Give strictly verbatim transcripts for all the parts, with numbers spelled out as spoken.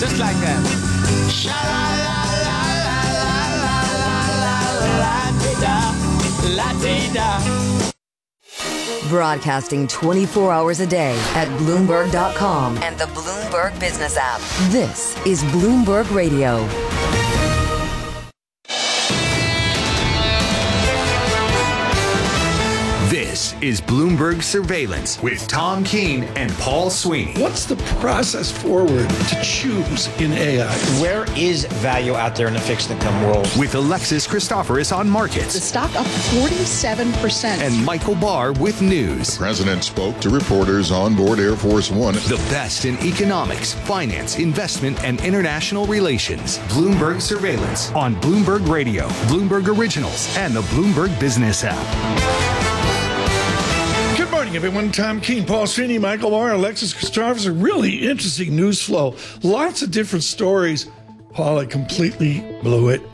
Just like that. Sha-la-la-la-la-la-la-la-la-la-la-la-la-la-la. Broadcasting twenty-four hours a day at Bloomberg dot com and the Bloomberg Business app. This is Bloomberg Radio. This is Bloomberg Surveillance with Tom Keene and Paul Sweeney. What's the process forward to choose in A I? Where is value out there in the fixed income world? With Alexis Christoforous on markets. The stock up forty-seven percent. And Michael Barr with news. The president spoke to reporters on board Air Force One. The best in economics, finance, investment, and international relations. Bloomberg Surveillance on Bloomberg Radio, Bloomberg Originals, and the Bloomberg Business app. Good morning, everyone. Tom Keene, Paul Sweeney, Michael Barr, Alexis Christoforous. A really interesting news flow. Lots of different stories. Paul, I completely blew it.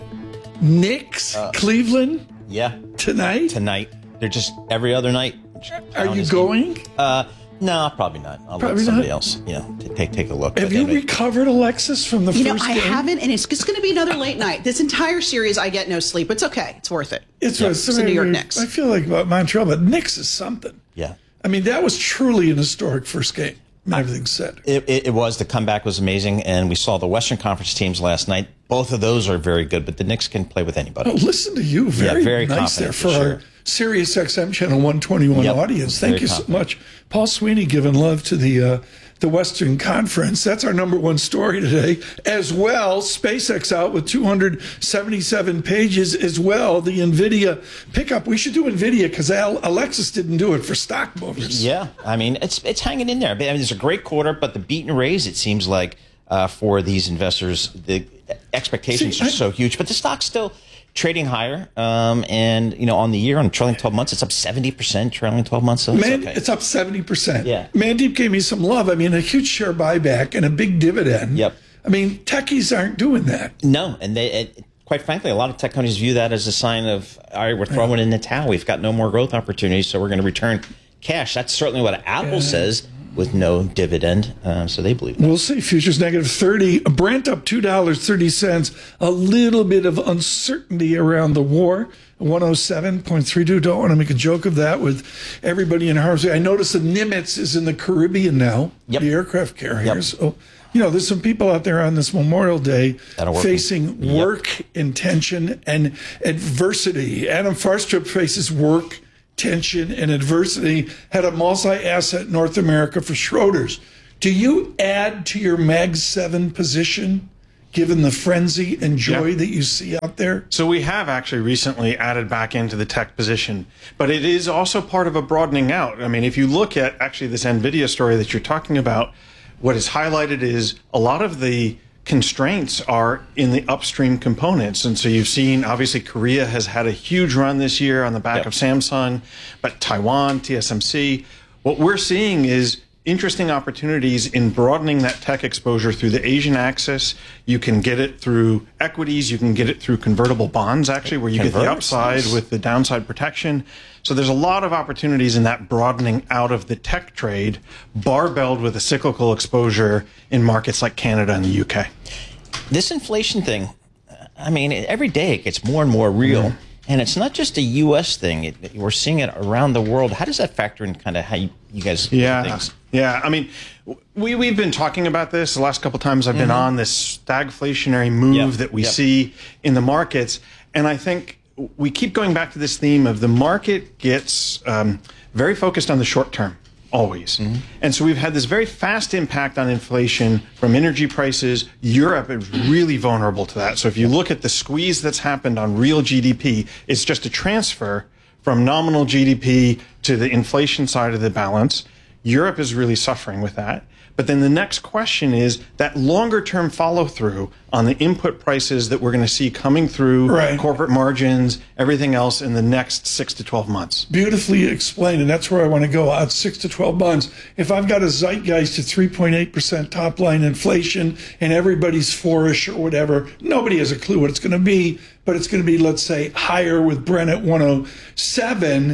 Knicks, uh, Cleveland? Yeah. Tonight? Tonight. They're just every other night. Are you going? Game. Uh, no, probably not. I'll probably let somebody not? else, you know, take take a look. Have you anyway. recovered, Alexis, from the you first know, I game? haven't, and it's just going to be another late night. This entire series, I get no sleep. It's okay. It's worth it. It's yep. worth it. It's the New York Knicks. I feel like about Montreal, but Knicks is something. Yeah. I mean, that was truly an historic first game. Everything said. It, it, it was. The comeback was amazing, and we saw the Western Conference teams last night. Both of those are very good, but the Knicks can play with anybody. Oh, listen to you. Very, yeah, very nice there for sure. our Sirius X M Channel one twenty-one yep. audience. Thank very you confident. so much. Paul Sweeney giving love to the uh, the Western Conference. That's our number one story today. As well, SpaceX out with two hundred seventy-seven pages as well. The NVIDIA pickup. We should do NVIDIA because Alexis didn't do it for stock movers. Yeah, I mean, it's it's hanging in there. I mean, it's a great quarter, but the beat and raise, it seems like, uh, for these investors, the expectations See, are I, so huge. But the stock's still trading higher, um, and you know, on the year, on trailing twelve months, it's up seventy percent. Trailing twelve months, so it's, Man, okay. it's up seventy percent. Yeah, Mandeep gave me some love. I mean, a huge share buyback and a big dividend. Yep. I mean, techies aren't doing that. No, and they, it, quite frankly, a lot of tech companies view that as a sign of, all right, we're throwing yeah. in the towel. We've got no more growth opportunities, so we're going to return cash. That's certainly what Apple yeah. says. With no dividend, um, so they believe that. We'll see. Futures negative thirty. Brent up two dollars and thirty cents. A little bit of uncertainty around the war. one oh seven point three two. Don't want to make a joke of that with everybody in harm's way. I noticed the Nimitz is in the Caribbean now, yep. the aircraft carriers. Yep. So, you know, there's some people out there on this Memorial Day facing yep. work intention and adversity. Adam Farstrup faces work tension and adversity, had a multi-asset North America for Schroders. Do you add to your Mag seven position given the frenzy and joy yeah. that you see out there? So we have actually recently added back into the tech position, but it is also part of a broadening out. I mean, if you look at actually this NVIDIA story that you're talking about, what is highlighted is a lot of the constraints are in the upstream components. And so you've seen, obviously, Korea has had a huge run this year on the back yep. of Samsung, but Taiwan, T S M C. What we're seeing is interesting opportunities in broadening that tech exposure through the Asian axis. You can get it through equities. You can get it through convertible bonds, actually, where you Converse. get the upside with the downside protection. So there's a lot of opportunities in that broadening out of the tech trade, barbelled with a cyclical exposure in markets like Canada and the U K. This inflation thing, I mean, every day it gets more and more real. Mm-hmm. And it's not just a U S thing. It, we're seeing it around the world. How does that factor in kind of how you, you guys yeah. do things? Yeah, I mean, we, we've been talking about this the last couple of times I've been mm-hmm. on, this stagflationary move yep. that we yep. see in the markets. And I think we keep going back to this theme of the market gets um, very focused on the short term, always. Mm-hmm. And so we've had this very fast impact on inflation from energy prices. Europe is really vulnerable to that. So if you look at the squeeze that's happened on real G D P, it's just a transfer from nominal G D P to the inflation side of the balance. Europe is really suffering with that. But then the next question is that longer term follow through on the input prices that we're going to see coming through right. corporate margins, everything else in the next six to twelve months. Beautifully explained. And that's where I want to go out six to twelve months. If I've got a zeitgeist to three point eight percent top line inflation and everybody's four-ish or whatever, nobody has a clue what it's going to be, but it's going to be, let's say, higher with Brent at one oh seven.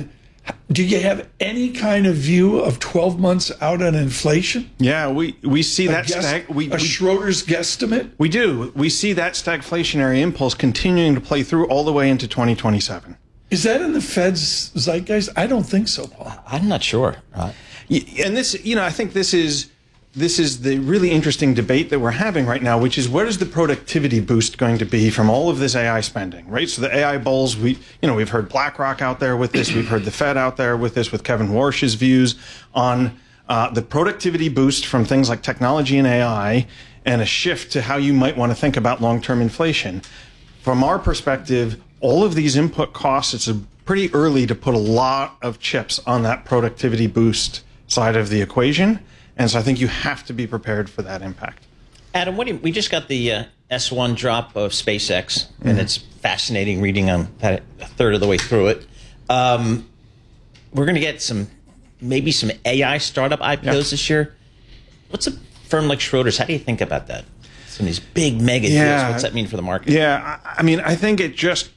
Do you have any kind of view of twelve months out on inflation? Yeah, we, we see A that guess- stag. We, a we, Schroeder's guesstimate? we do. We see that stagflationary impulse continuing to play through all the way into twenty twenty-seven. Is that in the Fed's zeitgeist? I don't think so, Paul. I'm not sure. Uh, And this, you know, I think this is this is the really interesting debate that we're having right now, which is what is the productivity boost going to be from all of this A I spending, right? So the A I bulls, we, you know, we've heard BlackRock out there with this, we've heard the Fed out there with this, with Kevin Warsh's views on uh, the productivity boost from things like technology and A I, and a shift to how you might want to think about long-term inflation. From our perspective, all of these input costs, it's a pretty early to put a lot of chips on that productivity boost side of the equation. And so I think you have to be prepared for that impact. Adam, what do you, we just got the uh, S one drop of SpaceX, mm-hmm. and it's fascinating reading. I'm a third of the way through it. Um, we're going to get some, maybe some A I startup I P Os yep. this year. What's a firm like Schroeder's? How do you think about that? Some of these big mega yeah. deals. What's that mean for the market? Yeah, I mean, I think it just,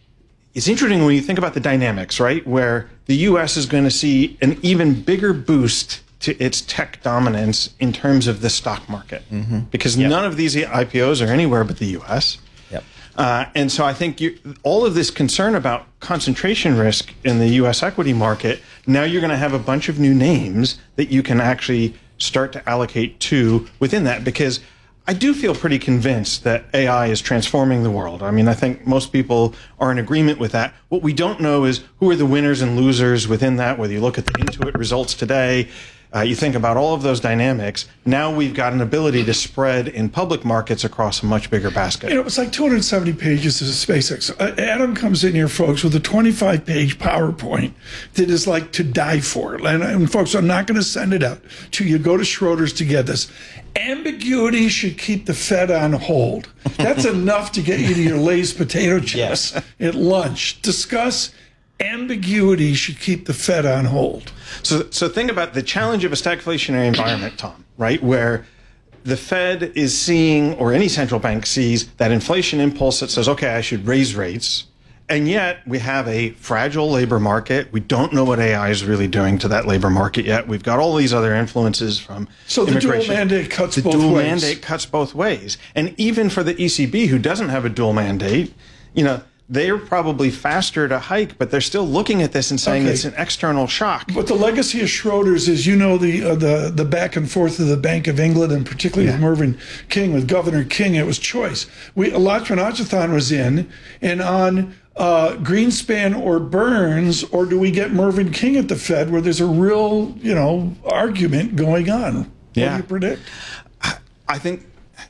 it's interesting when you think about the dynamics, right? Where the U S is going to see an even bigger boost to its tech dominance in terms of the stock market, mm-hmm. because yep. none of these I P Os are anywhere but the U S. Yep. Uh, and so I think you, all of this concern about concentration risk in the U S equity market, now you're going to have a bunch of new names that you can actually start to allocate to within that, because I do feel pretty convinced that A I is transforming the world. I mean, I think most people are in agreement with that. What we don't know is who are the winners and losers within that, whether you look at the Intuit results today, uh, you think about all of those dynamics. Now we've got an ability to spread in public markets across a much bigger basket. You know, it's like two hundred seventy pages of SpaceX. Uh, Adam comes in here, folks, with a twenty-five page PowerPoint that is like to die for. And, and folks, I'm not going to send it out to you. Go to Schroeder's to get this. Ambiguity should keep the Fed on hold. That's enough to get you to your Lay's potato chips yes. at lunch. Discuss ambiguity should keep the Fed on hold. So, so think about the challenge of a stagflationary environment, Tom, right? Where the Fed is seeing, or any central bank sees, that inflation impulse that says, okay, I should raise rates. And yet we have a fragile labor market. We don't know what A I is really doing to that labor market yet. We've got all these other influences from so the immigration. dual mandate cuts the both dual ways. mandate cuts both ways. And even for the E C B, who doesn't have a dual mandate, you know, they're probably faster to hike, but they're still looking at this and saying okay. it's an external shock. But the legacy of Schroeder's is, you know, the uh, the the back and forth of the Bank of England, and particularly yeah. with Mervyn King, with Governor King, it was choice. We Lachlan Achuthan was in, and on uh, Greenspan or Burns, or do we get Mervyn King at the Fed, where there's a real, you know, argument going on? Yeah. What do you predict? I, I think.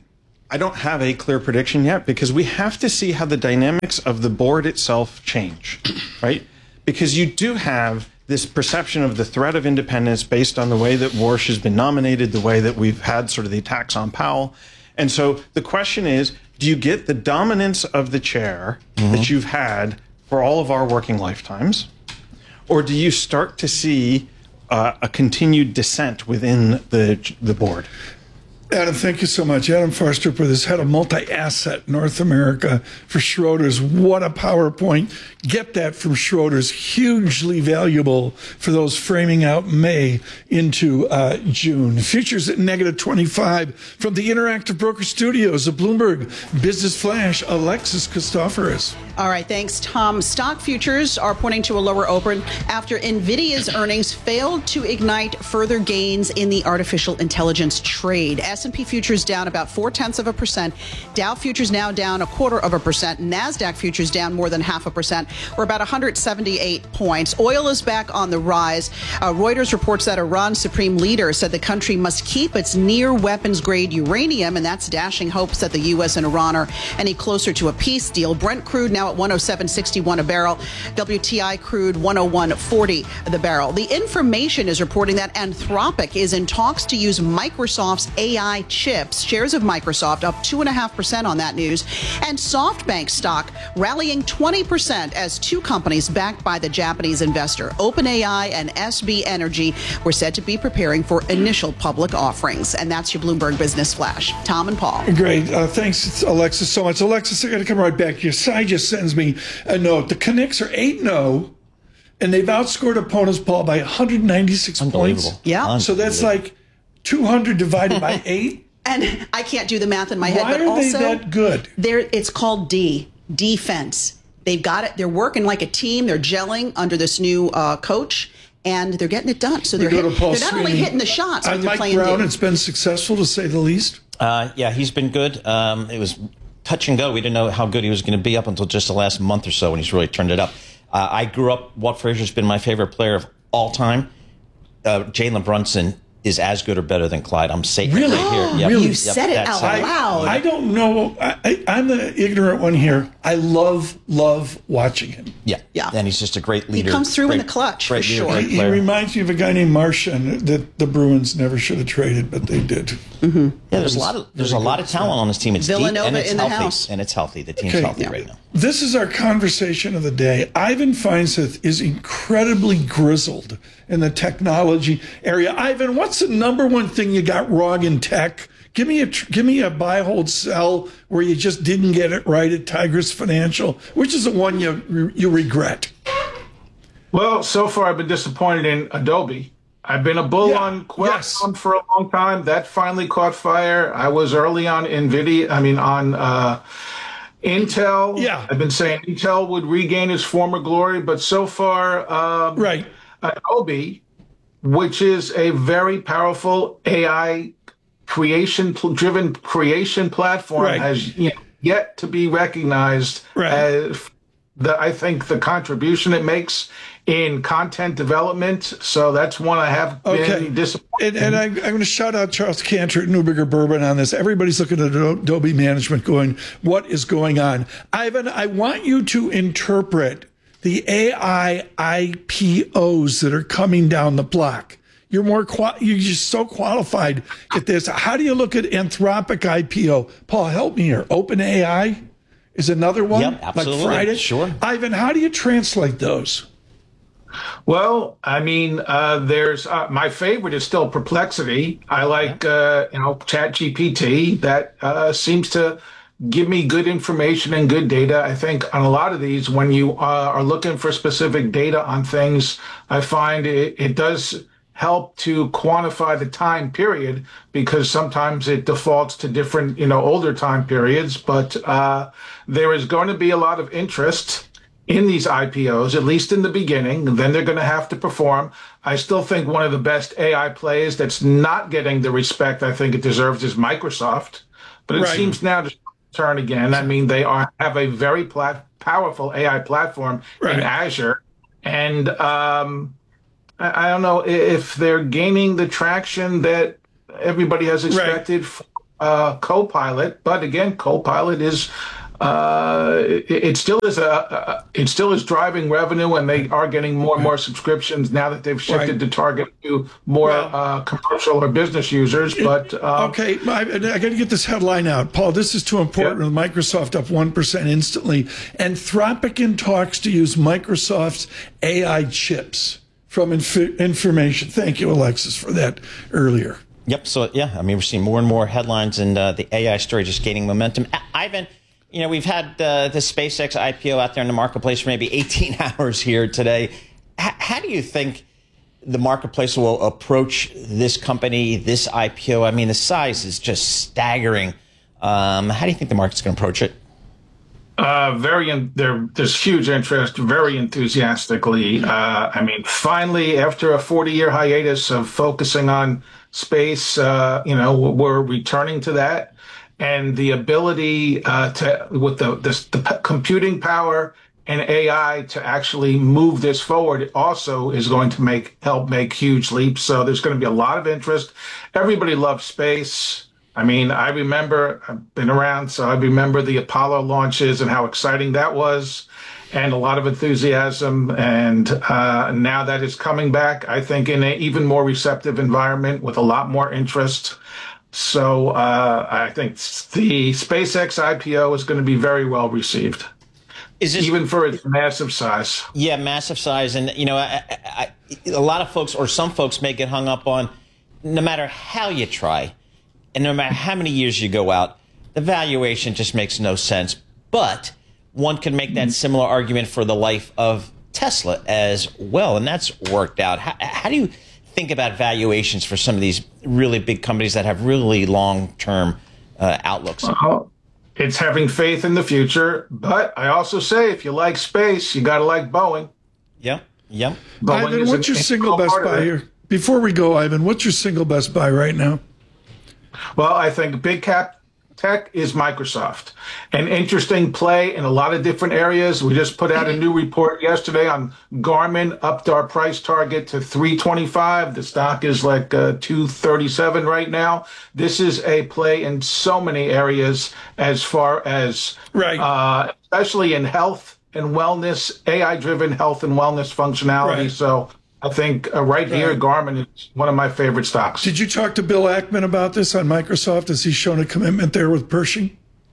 I don't have a clear prediction yet, because we have to see how the dynamics of the board itself change, right? Because you do have this perception of the threat of independence based on the way that Warsh has been nominated, the way that we've had sort of the attacks on Powell. And so the question is, do you get the dominance of the chair mm-hmm. that you've had for all of our working lifetimes? Or do you start to see uh, a continued dissent within the the board? Adam, thank you so much. Adam Farstrup is head of multi-asset North America for Schroeder's. What a PowerPoint. Get that from Schroeder's. Hugely valuable for those framing out May into uh, June. Futures at negative twenty-five from the Interactive Broker Studios of Bloomberg Business Flash, Alexis Christoforous. All right, thanks, Tom. Stock futures are pointing to a lower open after NVIDIA's earnings failed to ignite further gains in the artificial intelligence trade. S and P futures down about four-tenths of a percent. Dow futures now down a quarter of a percent. NASDAQ futures down more than half a percent. We're about one hundred seventy-eight points. Oil is back on the rise. Uh, Reuters reports that Iran's supreme leader said the country must keep its near weapons-grade uranium, and that's dashing hopes that the U S and Iran are any closer to a peace deal. Brent crude now at one oh seven sixty-one a barrel. W T I crude one oh one forty the barrel. The Information is reporting that Anthropic is in talks to use Microsoft's A I chips. Shares of Microsoft up two point five percent on that news. And SoftBank stock rallying twenty percent as two companies backed by the Japanese investor OpenAI and S B Energy were said to be preparing for initial public offerings. And that's your Bloomberg Business Flash. Tom and Paul. Great. Uh, thanks, Alexis, so much. Alexis, I got to come right back. Your side just sends me a note. The Knicks are eight and oh. and they've outscored opponents, Paul, by one hundred ninety-six points. Yeah. So that's like two hundred divided by eight. And I can't do the math in my head, Why but are also they that good? They're, it's called D, defense. They've got it. They're working like a team. They're gelling under this new uh, coach, and they're getting it done. So they're, hit, they're not only hitting the shots, but On they're Mike playing Brown, D. it's been successful, to say the least. Uh, yeah, he's been good. Um, it was touch and go. We didn't know how good he was going to be up until just the last month or so when he's really turned it up. Uh, I grew up, Walt Frazier's been my favorite player of all time. Uh, Jalen Brunson is as good or better than Clyde. I'm saying Really? right here. Yep. Really? You said it out I, loud. I don't know. I, I, I'm the ignorant one here. I love, love watching him. Yeah. Yeah. And he's just a great leader. He comes through great, in the clutch, great for leader, sure. great He, he player. reminds me of a guy named Martian that the Bruins never should have traded, but they did. Mm-hmm. Yeah, there's a lot of there's a lot of talent on this team. It's Villanova deep and it's in the healthy. house. And it's healthy. The team's Okay. healthy Yeah. right now. This is our conversation of the day. Ivan Feinseth is incredibly grizzled in the technology area. Ivan, what's the number one thing you got wrong in tech? Give me a give me a buy, hold, sell where you just didn't get it right at Tigris Financial. Which is the one you you regret? Well, so far I've been disappointed in Adobe. I've been a bull Yeah, on Qualcomm yes. for a long time. That finally caught fire. I was early on NVIDIA. I mean, on uh, Intel. Yeah. I've been saying Intel would regain its former glory, but so far, um, Right. Adobe, which is a very powerful A I creation-driven creation platform, Right. has you know, yet to be recognized Right. as the, I think the contribution it makes in content development. So that's one I have Okay. been disappointed. And, and I, I'm going to shout out Charles Cantor at Newberger Bourbon on this. Everybody's looking at Adobe management going, what is going on? Ivan, I want you to interpret the A I I P Os that are coming down the block. You're more qual- you're just so qualified at this. How do you look at Anthropic I P O? Paul, help me here. OpenAI is another one. Yep, absolutely. Like Friday. Sure. Ivan, how do you translate those? Well, I mean, uh, there's uh, my favorite is still Perplexity. I like, uh, you know, ChatGPT. That uh, seems to give me good information and good data. I think on a lot of these, when you uh, are looking for specific data on things, I find it, it does help to quantify the time period, because sometimes it defaults to different, you know, older time periods. But uh, there is going to be a lot of interest in these I P Os, at least in the beginning, and then they're going to have to perform. I still think one of the best A I plays that's not getting the respect I think it deserves is Microsoft. But it Right. seems now to turn again. I mean, they are have a very plat- powerful A I platform Right. in Azure. And um, I, I don't know if they're gaining the traction that everybody has expected for uh, Copilot. But again, Copilot is... Uh, it, it still is a, a, it still is driving revenue, and they are getting more and more subscriptions now that they've shifted Right. to target to more Well- uh, commercial or business users. But um, Okay, I, I got to get this headline out. Paul, this is too important. Yeah. With Microsoft up one percent instantly. Anthropic in talks to use Microsoft's A I chips from inf- information. Thank you, Alexis, for that earlier. Yep. So, yeah, I mean, we're seeing more and more headlines, and uh, the A I story just gaining momentum. I- Ivan, you know, we've had uh, the SpaceX I P O out there in the marketplace for maybe eighteen hours here today. H- how do you think the marketplace will approach this company, this I P O? I mean, the size is just staggering. Um, how do you think the market's going to approach it? Uh, very, in, there, there's huge interest, very enthusiastically. Uh, I mean, finally, after a forty-year hiatus of focusing on space, uh, you know, we're returning to that. And the ability uh, to, with the, the, the p- computing power and A I to actually move this forward also is going to make help make huge leaps. So there's going to be a lot of interest. Everybody loves space. I mean, I remember, I've been around, so I remember the Apollo launches and how exciting that was, and a lot of enthusiasm. And uh, now that is coming back, I think, in an even more receptive environment with a lot more interest. So uh, I think the SpaceX I P O is going to be very well received, Is this, even for its massive size. Yeah, massive size. And, you know, I, I, I, a lot of folks, or some folks, may get hung up on no matter how you try and no matter how many years you go out, the valuation just makes no sense. But one can make that similar argument for the life of Tesla as well, and that's worked out. How, how do you think about valuations for some of these really big companies that have really long-term uh, outlooks? Well, it's having faith in the future, but I also say if you like space, you got to like Boeing. Yep, yep. Boeing Ivan, is what's an your single integral best part of buy it. here? Before we go, Ivan, what's your single best buy right now? Well, I think big cap tech is Microsoft. An interesting play in a lot of different areas. We just put out a new report yesterday on Garmin, upped our price target to three twenty-five. The stock is like uh, two thirty-seven right now. This is a play in so many areas as far as, Right. uh, especially in health and wellness, A I-driven health and wellness functionality. Right. So I think uh, right, right here, Garmin is one of my favorite stocks. Did you talk to Bill Ackman about this on Microsoft? Has he shown a commitment there with Pershing?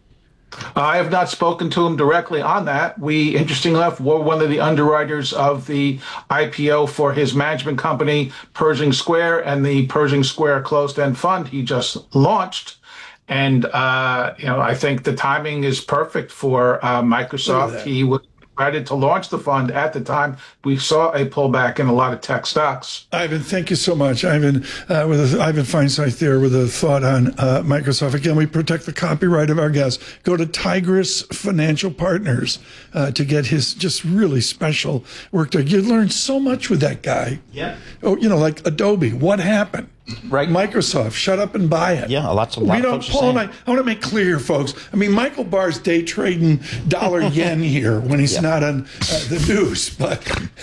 I have not spoken to him directly on that. We, interestingly enough, were one of the underwriters of the I P O for his management company, Pershing Square, and the Pershing Square closed-end fund he just launched. And, uh, you know, I think the timing is perfect for uh, Microsoft. He was excited to launch the fund at the time. We saw a pullback in a lot of tech stocks. Ivan, thank you so much. Ivan, uh, with a, Ivan Feinstein there with a thought on uh, Microsoft. Again, we protect the copyright of our guests. Go to Tigris Financial Partners uh, to get his just really special work there. You learn so much with that guy. Yeah. Oh, you know, like Adobe. What happened? Right. Microsoft, shut up and buy it. Yeah, lots of lot we of don't. folks are Paul and I, saying. I want to make clear here, folks. I mean, Michael Barr's day trading dollar yen here when he's Yeah. not on uh, the news, but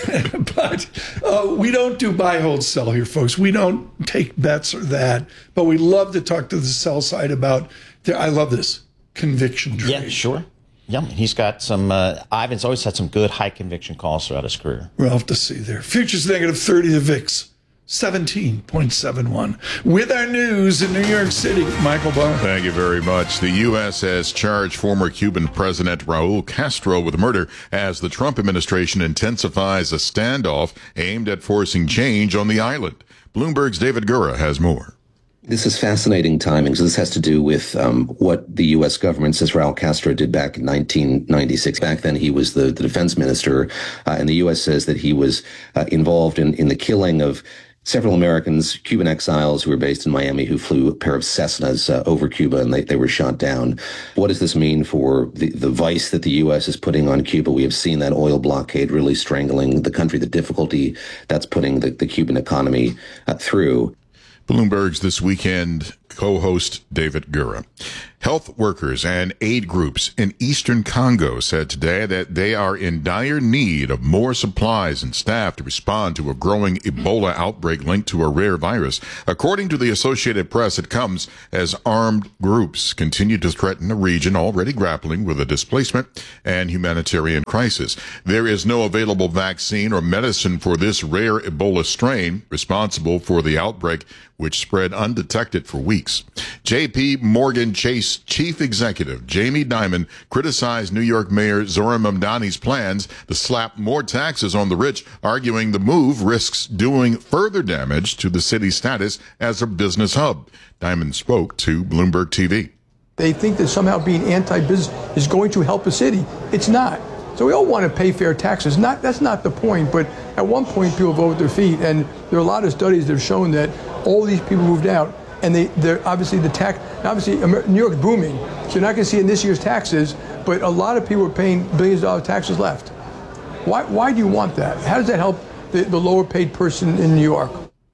but uh, we don't do buy, hold, sell here, folks. We don't take bets or that, but we love to talk to the sell side about. The, I love this conviction trade. Yeah, sure. Yeah, he's got some. Uh, Ivan's always had some good high conviction calls throughout his career. We'll have to see there. Futures negative thirty, the V I X. seventeen point seven one. With our news in New York City, Michael Barr. Thank you very much. The U S has charged former Cuban President Raul Castro with murder as the Trump administration intensifies a standoff aimed at forcing change on the island. Bloomberg's David Gura has more. This is fascinating timing. So this has to do with um, what the U S government says Raul Castro did back in nineteen ninety-six. Back then, he was the, the defense minister, uh, and the U S says that he was uh, involved in, in the killing of several Americans, Cuban exiles who were based in Miami, who flew a pair of Cessnas uh, over Cuba, and they, they were shot down. What does this mean for the, the vice that the U S is putting on Cuba? We have seen that oil blockade really strangling the country, the difficulty that's putting the, the Cuban economy uh, through. Bloomberg's This Weekend co-host David Gura. Health workers and aid groups in eastern Congo said today that they are in dire need of more supplies and staff to respond to a growing Ebola outbreak linked to a rare virus. According to the Associated Press, it comes as armed groups continue to threaten a region already grappling with a displacement and humanitarian crisis. There is no available vaccine or medicine for this rare Ebola strain responsible for the outbreak, which spread undetected for weeks. J P Morgan Chase chief executive Jamie Dimon criticized New York Mayor Zohran Mamdani's plans to slap more taxes on the rich, arguing the move risks doing further damage to the city's status as a business hub. Dimon spoke to Bloomberg T V. They think that somehow being anti-business is going to help a city. It's not. So we all want to pay fair taxes. Not that's not the point, but at one point people vote with their feet, and there are a lot of studies that have shown that all these people moved out, and they, they're obviously the tax, obviously New York's booming, so you're not going to see it in this year's taxes, but a lot of people are paying billions of dollars taxes left. Why, why do you want that? How does that help the, the lower paid person in New York?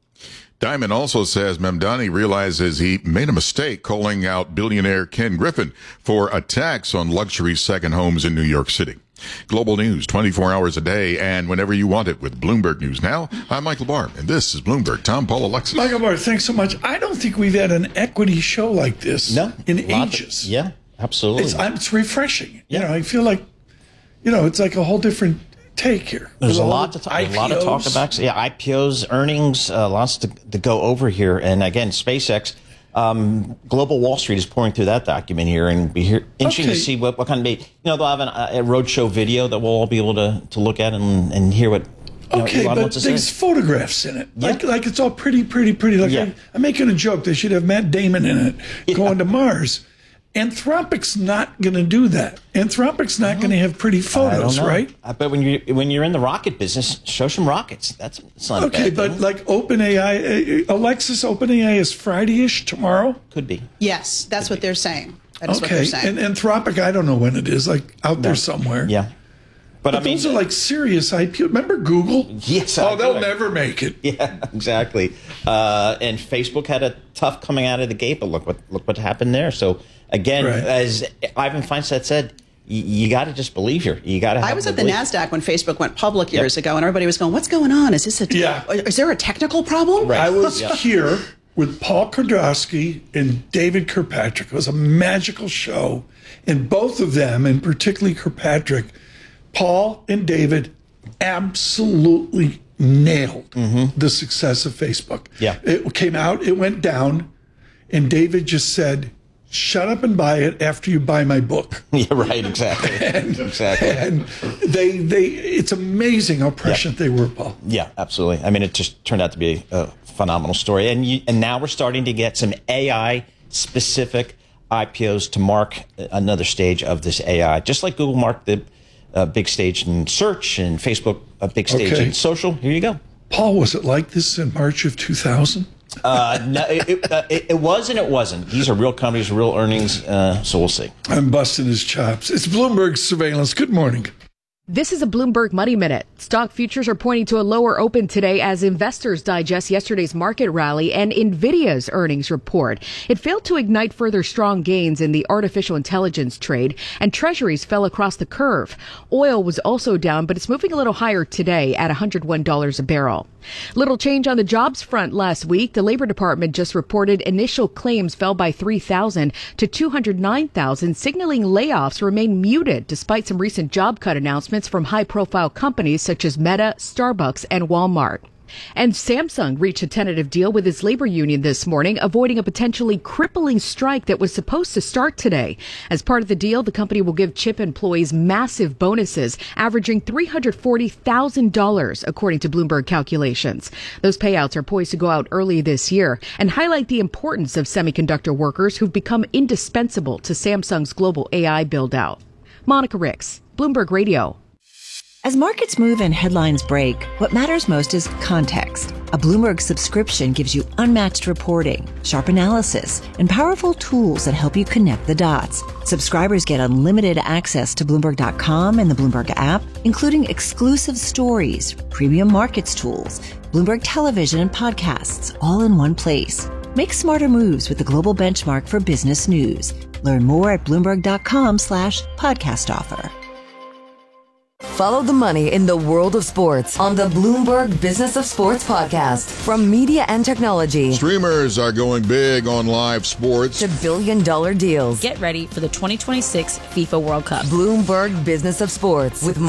Dimon also says Mamdani realizes he made a mistake calling out billionaire Ken Griffin for attacks on luxury second homes in New York City. Global news twenty-four hours a day and whenever you want it with Bloomberg News Now. I'm Michael Barr, and this is Bloomberg. Tom, Paul, Alexis. Michael Barr, thanks so much. I don't think we've had an equity show like this No, in Of, ages. yeah, absolutely. It's, it's refreshing. Yeah. You know, I feel like, you know, it's like a whole different take here. There's a With all lot the to talk. A lot of talk I P Os. about. Yeah, I P Os, earnings, uh, lots to, to go over here. And again, SpaceX, um, Global Wall Street is pouring through that document here, and be here interesting Okay. to see what, what kind of you know they'll have an, a roadshow video that we'll all be able to, to look at and, and hear what. You Okay, know, Elon but wants to there's say. photographs in it. Like, Yeah. like it's all pretty, pretty, pretty. Like Yeah. I, I'm making a joke. They should have Matt Damon in it Yeah. going to Mars. Anthropic's not going to do that. Anthropic's not going to have pretty photos, right? Uh, but when you when you're in the rocket business, show some rockets. That's, that's not okay. A bad But thing. like OpenAI, uh, Alexis, OpenAI is Friday-ish tomorrow. Could be. Yes, that's Could what be. they're saying. That is okay, what they're saying. and Anthropic, I don't know when it is. Like out No. there somewhere. Yeah. But, But, I mean, those are like serious I P O. Remember Google? Yes. I Oh, they'll do. never make it. Yeah, exactly. Uh, and Facebook had a tough coming out of the gate, but look what look what happened there. So again, Right. as Ivan Feinstein said, you, you got to just believe here. You got to. I was at the belief. NASDAQ when Facebook went public years Yep. ago, and everybody was going, what's going on? Is this a, Yeah. is there a technical problem? Right. I was Yeah. here with Paul Kordowski and David Kirkpatrick. It was a magical show. And both of them, and particularly Kirkpatrick, Paul and David absolutely nailed the success of Facebook. Yeah. It came out, it went down, and David just said, shut up and buy it after you buy my book. Yeah, right. Exactly. exactly. And they, they, it's amazing how prescient they were, Paul. Yeah, absolutely. I mean, it just turned out to be a phenomenal story, and you, and now we're starting to get some A I specific I P Os to mark another stage of this A I, just like Google marked the uh, big stage in search and Facebook a big stage Okay. in social. Here you go. Paul, was it like this in March of two thousand? Uh, no, it, it, uh, it, it was and it wasn't. These are real companies, real earnings, uh, so we'll see. I'm busting his chops. It's Bloomberg Surveillance. Good morning. This is a Bloomberg Money Minute. Stock futures are pointing to a lower open today as investors digest yesterday's market rally and Nvidia's earnings report. It failed to ignite further strong gains in the artificial intelligence trade, and treasuries fell across the curve. Oil was also down, but it's moving a little higher today at one hundred one dollars a barrel. Little change on the jobs front last week. The Labor Department just reported initial claims fell by three thousand to two hundred nine thousand, signaling layoffs remain muted despite some recent job cut announcements from high-profile companies such as Meta, Starbucks, and Walmart. And Samsung reached a tentative deal with its labor union this morning, avoiding a potentially crippling strike that was supposed to start today. As part of the deal, the company will give chip employees massive bonuses, averaging three hundred forty thousand dollars, according to Bloomberg calculations. Those payouts are poised to go out early this year and highlight the importance of semiconductor workers who've become indispensable to Samsung's global A I build-out. Monica Ricks, Bloomberg Radio. As markets move and headlines break, what matters most is context. A Bloomberg subscription gives you unmatched reporting, sharp analysis, and powerful tools that help you connect the dots. Subscribers get unlimited access to Bloomberg dot com and the Bloomberg app, including exclusive stories, premium markets tools, Bloomberg television and podcasts, all in one place. Make smarter moves with the global benchmark for business news. Learn more at Bloomberg dot com slash podcast offer. Follow the money in the world of sports on the Bloomberg Business of Sports podcast. From media and technology Streamers are going big on live sports. to billion dollar deals. Get ready for the twenty twenty-six FIFA World Cup. Bloomberg Business of Sports with